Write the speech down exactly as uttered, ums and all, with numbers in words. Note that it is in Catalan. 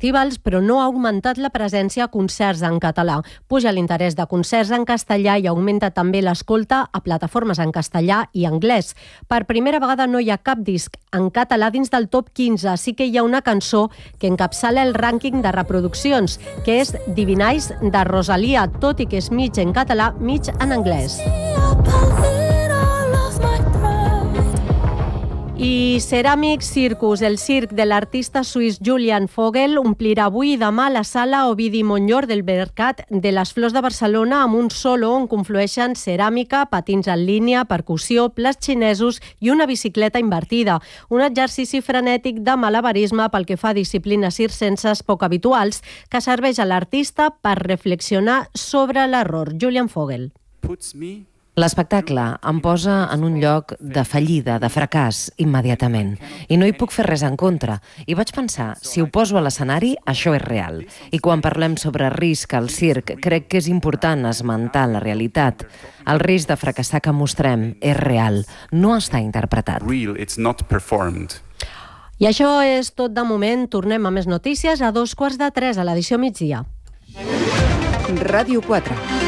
festivals, però no ha augmentat la presència a concerts en català. Puja l'interès de concerts en castellà i augmenta també l'escolta a plataformes en castellà i anglès. Per primera vegada no hi ha cap disc en català dins del top quinze, sí que hi ha una cançó que encapçala el rànquing de reproduccions, que és Divine Eyes de Rosalia, tot i que és mig en català, mig en anglès. I Ceramic Circus, el circ de l'artista suís Julian Vogel, omplirà avui i demà la sala Ovidi Montllor del Mercat de les Flors de Barcelona amb un solo on conflueixen ceràmica, patins en línia, percussió, plats xinesos i una bicicleta invertida. Un exercici frenètic de malabarisme pel que fa a disciplines circenses poc habituals que serveix a l'artista per reflexionar sobre l'error. Julian Vogel. L'espectacle em posa en un lloc de fallida, de fracàs, immediatament. I no hi puc fer res en contra. I vaig pensar, si ho poso a l'escenari, això és real. I quan parlem sobre risc al circ, crec que és important esmentar la realitat. El risc de fracassar que mostrem és real, no està interpretat. I això és tot de moment. Tornem a més notícies a dos quarts de tres a l'edició migdia. Ràdio quatre.